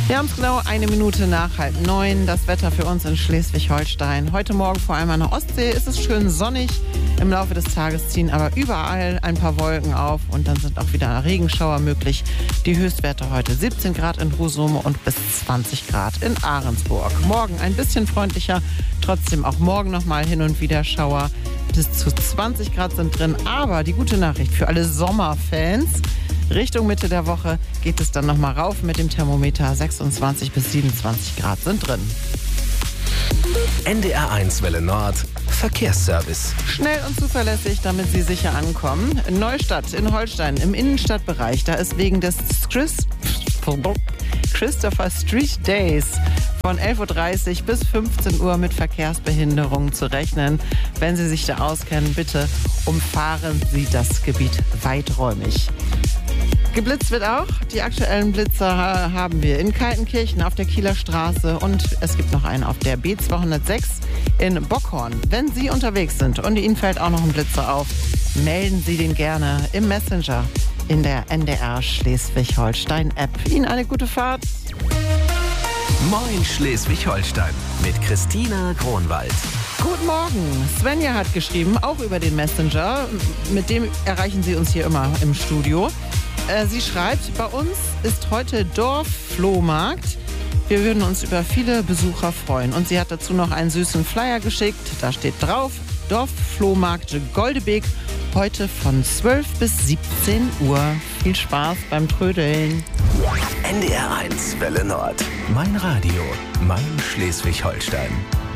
Wir haben es genau 1 Minute nach 8:30. Das Wetter für uns in Schleswig-Holstein. Heute Morgen vor allem an der Ostsee ist es schön sonnig. Im Laufe des Tages ziehen aber überall ein paar Wolken auf und dann sind auch wieder Regenschauer möglich. Die Höchstwerte heute 17 Grad in Husum und bis 20 Grad in Ahrensburg. Morgen ein bisschen freundlicher, trotzdem auch morgen nochmal hin und wieder Schauer. Bis zu 20 Grad sind drin, aber die gute Nachricht für alle Sommerfans: Richtung Mitte der Woche geht es dann nochmal rauf mit dem Thermometer. 26 bis 27 Grad sind drin. NDR1 Welle Nord Verkehrsservice. Schnell und zuverlässig, damit Sie sicher ankommen. In Neustadt in Holstein im Innenstadtbereich, da ist wegen des Christopher Street Days von 11:30 Uhr bis 15 Uhr mit Verkehrsbehinderungen zu rechnen. Wenn Sie sich da auskennen, bitte umfahren Sie das Gebiet weiträumig. Geblitzt wird auch. Die aktuellen Blitzer haben wir in Kaltenkirchen auf der Kieler Straße und es gibt noch einen auf der B206 in Bockhorn. Wenn Sie unterwegs sind und Ihnen fällt auch noch ein Blitzer auf, melden Sie den gerne im Messenger in der NDR Schleswig-Holstein-App. Ihnen eine gute Fahrt. Moin Schleswig-Holstein mit Christina Kronwald. Guten Morgen. Svenja hat geschrieben, auch über den Messenger. Mit dem erreichen Sie uns hier immer im Studio. Sie schreibt, bei uns ist heute Dorfflohmarkt. Wir würden uns über viele Besucher freuen. Und sie hat dazu noch einen süßen Flyer geschickt. Da steht drauf, Dorfflohmarkt Goldebeek, heute von 12 bis 17 Uhr. Viel Spaß beim Trödeln. NDR1 Welle Nord. Mein Radio, mein Schleswig-Holstein.